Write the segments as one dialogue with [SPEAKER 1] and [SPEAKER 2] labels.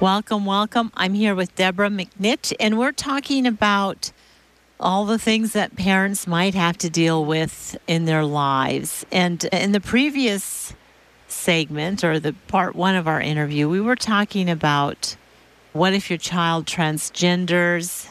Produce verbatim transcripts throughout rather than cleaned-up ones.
[SPEAKER 1] Welcome, welcome. I'm here with Deborah McNitch, and we're talking about all the things that parents might have to deal with in their lives. And in the previous segment, or the part one of our interview, we were talking about what if your child transgenders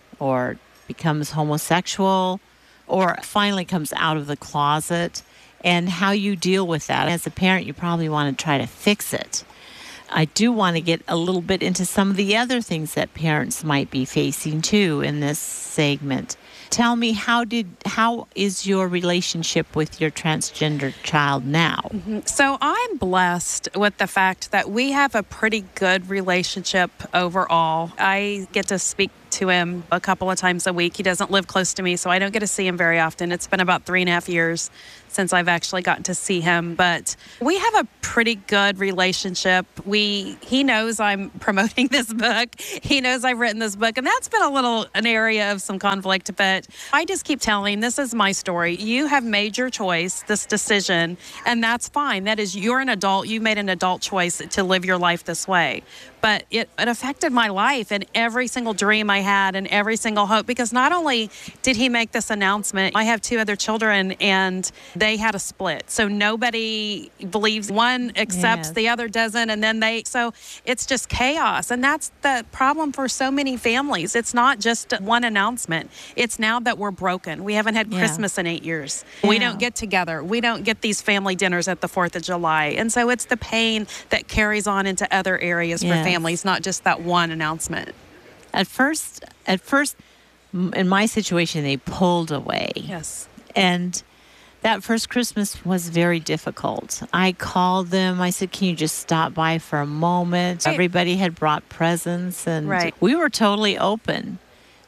[SPEAKER 1] or becomes homosexual or finally comes out of the closet, and how you deal with that. As a parent, you probably want to try to fix it. I do want to get a little bit into some of the other things that parents might be facing too in this segment. Tell me, how did how is your relationship with your transgender child now?
[SPEAKER 2] Mm-hmm. So I'm blessed with the fact that we have a pretty good relationship overall. I get to speak to him a couple of times a week. He doesn't live close to me, so I don't get to see him very often. It's been about three and a half years since I've actually gotten to see him, but we have a pretty good relationship. We he knows I'm promoting this book. He knows I've written this book, and that's been a little an area of some conflict, but I just keep telling him, this is my story. You have made your choice, this decision, and that's fine. That is, you're an adult. You made an adult choice to live your life this way. But it, it affected my life and every single dream I had and every single hope, because not only did he make this announcement, I have two other children and they had a split. So nobody believes one accepts,
[SPEAKER 1] Yes.
[SPEAKER 2] the other doesn't. And then they, so it's just chaos. And that's the problem for so many families. It's not just one announcement. It's now that we're broken. We haven't had
[SPEAKER 1] Yeah.
[SPEAKER 2] Christmas in eight years. We
[SPEAKER 1] Yeah.
[SPEAKER 2] don't get together. We don't get these family dinners at the fourth of July. And so it's the pain that carries on into other areas for
[SPEAKER 1] Yes.
[SPEAKER 2] families. Families, not just that one announcement.
[SPEAKER 1] At first, at first, m- in my situation, they pulled away.
[SPEAKER 2] Yes.
[SPEAKER 1] And that first Christmas was very difficult. I called them. I said, can you just stop by for a moment?
[SPEAKER 2] Right.
[SPEAKER 1] Everybody had brought presents, and
[SPEAKER 2] Right.
[SPEAKER 1] we were totally open.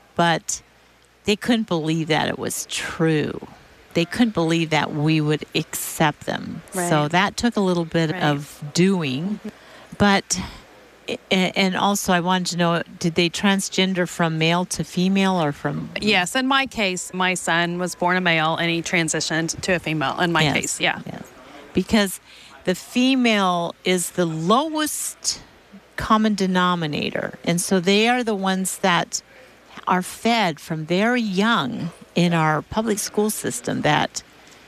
[SPEAKER 1] But they couldn't believe that it was true. They couldn't believe that we would accept them.
[SPEAKER 2] Right.
[SPEAKER 1] So that took a little bit
[SPEAKER 2] Right.
[SPEAKER 1] of doing. But... And also, I wanted to know, did they transgender from male to female or from...
[SPEAKER 2] Yes, in my case, my son was born a male and he transitioned to a female in my
[SPEAKER 1] Yes,
[SPEAKER 2] case, yeah.
[SPEAKER 1] yes. Because the female is the lowest common denominator. And so they are the ones that are fed from very young in our public school system, that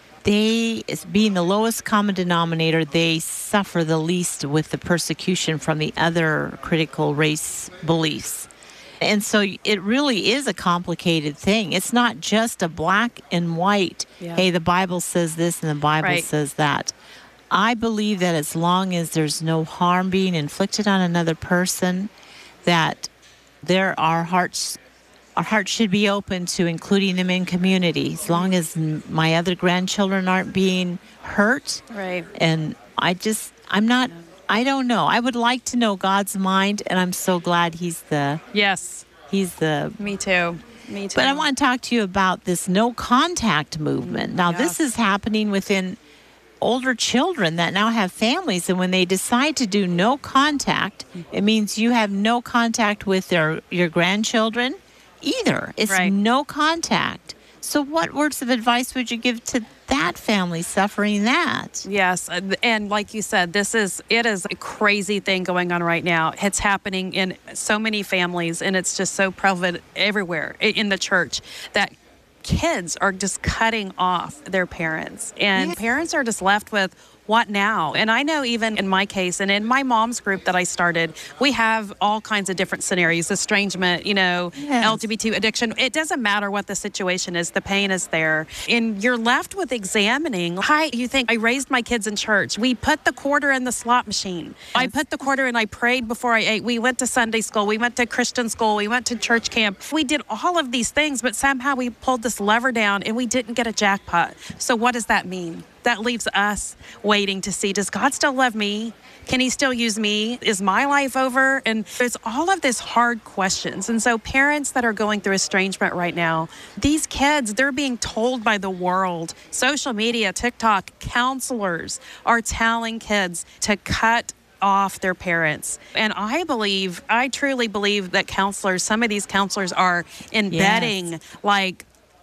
[SPEAKER 1] they, as being the lowest common denominator, they suffer the least with the persecution from the other critical race beliefs. And so it really is a complicated thing. It's not just a black and white,
[SPEAKER 2] Yeah.
[SPEAKER 1] hey, the Bible says this and the Bible
[SPEAKER 2] Right.
[SPEAKER 1] says that. I believe that as long as there's no harm being inflicted on another person, that there are hearts Our hearts should be open to including them in community, as long as m- my other grandchildren aren't being hurt.
[SPEAKER 2] Right.
[SPEAKER 1] And I just, I'm not, I don't know. I would like to know God's mind, and I'm so glad He's the,
[SPEAKER 2] Yes,
[SPEAKER 1] He's the.
[SPEAKER 2] me too. Me too.
[SPEAKER 1] But I want to talk to you about this no contact movement. Now, this
[SPEAKER 2] Yes.
[SPEAKER 1] is happening within older children that now have families, and when they decide to do no contact, it means you have no contact with their your grandchildren either. It's
[SPEAKER 2] Right.
[SPEAKER 1] no contact. So what words of advice would you give to that family suffering that?
[SPEAKER 2] Yes, uh, and like you said, this is it is a crazy thing going on right now. It's happening in so many families, and it's just so prevalent everywhere i- in the church that kids are just cutting off their parents, and
[SPEAKER 1] Yes.
[SPEAKER 2] parents are just left with, what now? And I know even in my case and in my mom's group that I started, we have all kinds of different scenarios, estrangement, you know,
[SPEAKER 1] Yes.
[SPEAKER 2] L G B T addiction. It doesn't matter what the situation is. The pain is there. And you're left with examining. Hi, you think I raised my kids in church. We put the quarter in the slot machine. I put the quarter and I prayed before I ate. We went to Sunday school. We went to Christian school. We went to church camp. We did all of these things, but somehow we pulled this lever down and we didn't get a jackpot. So what does that mean? That leaves us waiting to see, does God still love me? Can He still use me? Is my life over? And there's all of these hard questions. And so parents that are going through estrangement right now, these kids, they're being told by the world, social media, TikTok, counselors are telling kids to cut off their parents. And I believe, I truly believe that counselors, some of these counselors are embedding
[SPEAKER 1] Yes.
[SPEAKER 2] like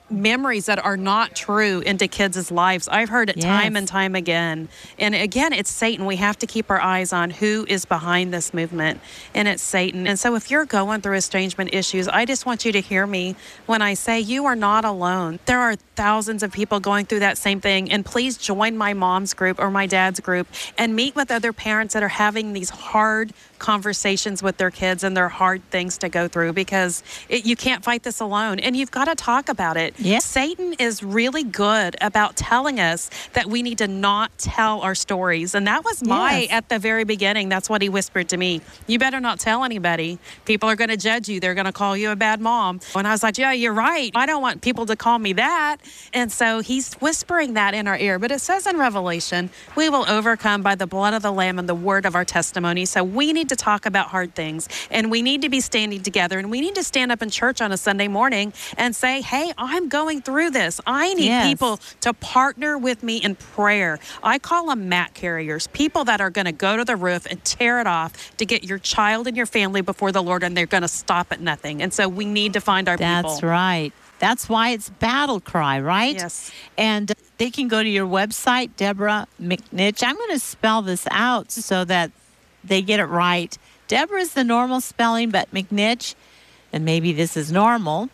[SPEAKER 2] memories that are not true into kids' lives. I've heard it
[SPEAKER 1] Yes.
[SPEAKER 2] time and time again. And again, it's Satan. We have to keep our eyes on who is behind this movement, and it's Satan. And so if you're going through estrangement issues, I just want you to hear me when I say you are not alone. There are thousands of people going through that same thing. And please join my mom's group or my dad's group and meet with other parents that are having these hard conversations with their kids and their hard things to go through, because it, you can't fight this alone, and you've got to talk about it.
[SPEAKER 1] Yes.
[SPEAKER 2] Satan is really good about telling us that we need to not tell our stories. And that was my,
[SPEAKER 1] Yes.
[SPEAKER 2] at the very beginning, that's what he whispered to me. You better not tell anybody. People are going to judge you. They're going to call you a bad mom. And I was like, yeah, you're right. I don't want people to call me that. And so he's whispering that in our ear. But it says in Revelation, we will overcome by the blood of the Lamb and the word of our testimony. So we need to talk about hard things, and we need to be standing together, and we need to stand up in church on a Sunday morning and say, hey, I'm going through this. I need
[SPEAKER 1] Yes.
[SPEAKER 2] people to partner with me in prayer. I call them mat carriers, people that are going to go to the roof and tear it off to get your child and your family before the Lord, and they're going to stop at nothing. And so we need to find our
[SPEAKER 1] That's
[SPEAKER 2] people.
[SPEAKER 1] right. That's why it's Battle Cry, right?
[SPEAKER 2] Yes.
[SPEAKER 1] And they can go to your website, Deborah McNitch. I'm going to spell this out so that they get it right. Deborah is the normal spelling, but McNitch, and maybe this is normal,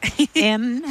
[SPEAKER 1] M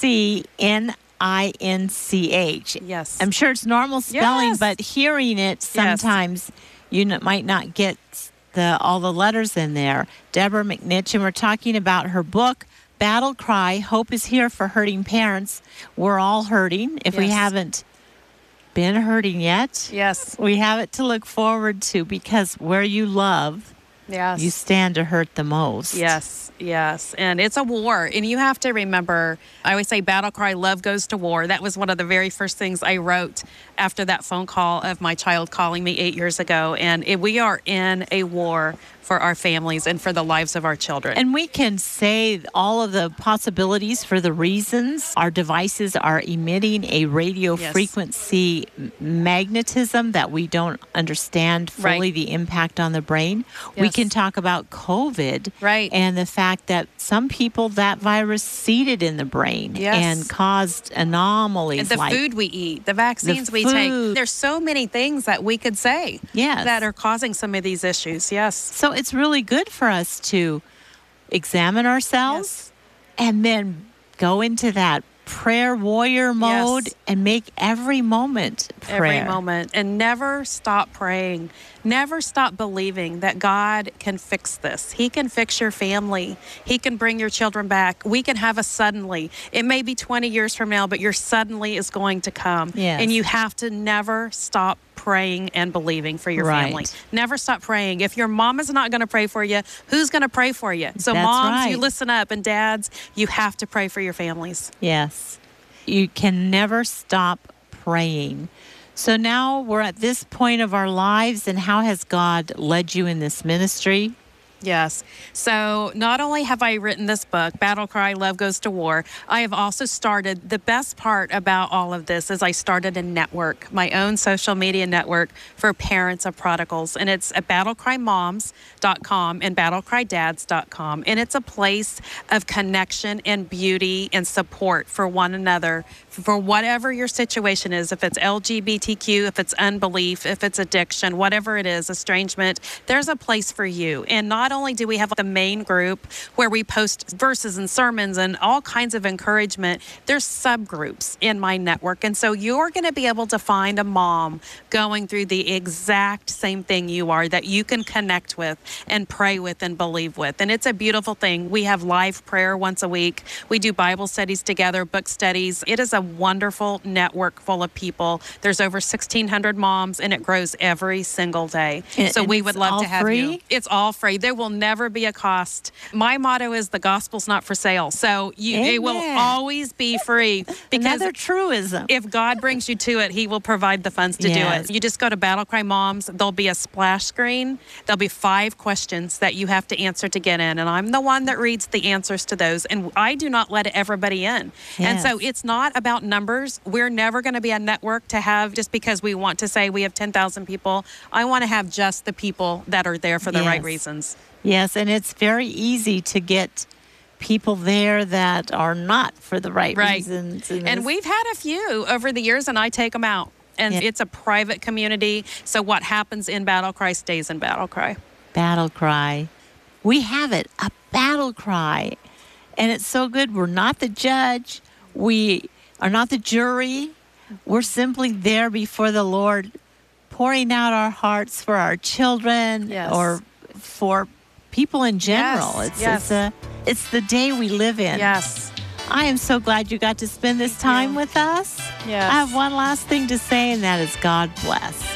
[SPEAKER 1] C N I N C H.
[SPEAKER 2] Yes.
[SPEAKER 1] I'm sure it's normal spelling,
[SPEAKER 2] Yes.
[SPEAKER 1] but hearing it, sometimes you n- might not get the all the letters in there. Deborah McNitch, and we're talking about her book, Battle Cry, Hope is Here for Hurting Parents. We're all hurting. If we
[SPEAKER 2] Yes.
[SPEAKER 1] haven't been hurting yet,
[SPEAKER 2] Yes.
[SPEAKER 1] we have it to look forward to, because where you love,
[SPEAKER 2] Yes.
[SPEAKER 1] you stand to hurt the most.
[SPEAKER 2] Yes, yes. And it's a war. And you have to remember, I always say battle cry, love goes to war. That was one of the very first things I wrote after that phone call of my child calling me eight years ago. And it, we are in a war for our families and for the lives of our children.
[SPEAKER 1] And we can say all of the possibilities for the reasons. Our devices are emitting a radio
[SPEAKER 2] Yes.
[SPEAKER 1] frequency m- magnetism that we don't understand fully
[SPEAKER 2] Right.
[SPEAKER 1] the impact on the brain. We
[SPEAKER 2] Yes.
[SPEAKER 1] can talk about COVID
[SPEAKER 2] Right.
[SPEAKER 1] and the fact that some people that virus seeded in the brain
[SPEAKER 2] Yes.
[SPEAKER 1] and caused anomalies.
[SPEAKER 2] And the
[SPEAKER 1] like,
[SPEAKER 2] food we eat, the vaccines we take.
[SPEAKER 1] food.
[SPEAKER 2] There's so many things that we could say
[SPEAKER 1] Yes.
[SPEAKER 2] that are causing some of these issues. Yes.
[SPEAKER 1] So it's really good for us to examine ourselves and then go into that prayer warrior mode
[SPEAKER 2] Yes.
[SPEAKER 1] and make every moment prayer.
[SPEAKER 2] Every moment. And never stop praying. Never stop believing that God can fix this. He can fix your family. He can bring your children back. We can have a suddenly. It may be twenty years from now, but your suddenly is going to come.
[SPEAKER 1] Yes.
[SPEAKER 2] And you have to never stop praying and believing for your
[SPEAKER 1] Right.
[SPEAKER 2] family. Never stop praying. If your mom is not going to pray for you, who's going to pray for you? So
[SPEAKER 1] That's
[SPEAKER 2] moms, you
[SPEAKER 1] right.
[SPEAKER 2] listen up, and dads, you have to pray for your families.
[SPEAKER 1] Yes. You can never stop praying. So now we're at this point of our lives, and how has God led you in this ministry?
[SPEAKER 2] Yes. So not only have I written this book, Battle Cry, Love Goes to War, I have also started, the best part about all of this is I started a network, my own social media network for parents of prodigals. And it's at battle cry moms dot com and battle cry dads dot com. And it's a place of connection and beauty and support for one another, for whatever your situation is, if it's L G B T Q, if it's unbelief, if it's addiction, whatever it is, estrangement, there's a place for you. And not only do we have the main group where we post verses and sermons and all kinds of encouragement, there's subgroups in my network. And so you're going to be able to find a mom going through the exact same thing you are that you can connect with and pray with and believe with. And it's a beautiful thing. We have live prayer once a week. We do Bible studies together, book studies. It is a wonderful network full of people. There's over sixteen hundred moms, and it grows every single day.
[SPEAKER 1] And-
[SPEAKER 2] so
[SPEAKER 1] and
[SPEAKER 2] we
[SPEAKER 1] it's
[SPEAKER 2] would love
[SPEAKER 1] all
[SPEAKER 2] to have
[SPEAKER 1] free?
[SPEAKER 2] you. It's all free. There will never be a cost. My motto is the gospel's not for sale. So you, it will
[SPEAKER 1] Amen.
[SPEAKER 2] always be free, because
[SPEAKER 1] Another truism.
[SPEAKER 2] if God brings you to it, he will provide the funds to
[SPEAKER 1] Yes.
[SPEAKER 2] do it. You just go to Battle Cry Moms. There'll be a splash screen. There'll be five questions that you have to answer to get in. And I'm the one that reads the answers to those. And I do not let everybody in. And so
[SPEAKER 1] Yes.
[SPEAKER 2] it's not about numbers. We're never going to be a network to have just because we want to say we have ten thousand people. I want to have just the people that are there for the right
[SPEAKER 1] Yes.
[SPEAKER 2] reasons.
[SPEAKER 1] Yes, and it's very easy to get people there that are not for the right,
[SPEAKER 2] Right.
[SPEAKER 1] reasons. in
[SPEAKER 2] And
[SPEAKER 1] this.
[SPEAKER 2] we've had a few over the years, and I take them out. And
[SPEAKER 1] Yeah.
[SPEAKER 2] it's a private community. So what happens in Battle Cry stays in Battle Cry.
[SPEAKER 1] Battle cry. We have it, a battle cry. And it's so good. We're not the judge. We are not the jury. We're simply there before the Lord, pouring out our hearts for our children
[SPEAKER 2] Yes.
[SPEAKER 1] or for people in general.
[SPEAKER 2] Yes,
[SPEAKER 1] It's,
[SPEAKER 2] yes.
[SPEAKER 1] it's, a, it's the day we live in.
[SPEAKER 2] Yes.
[SPEAKER 1] I am so glad you got to spend this time
[SPEAKER 2] you.
[SPEAKER 1] with us.
[SPEAKER 2] Yes.
[SPEAKER 1] I have one last thing to say, and that is God bless.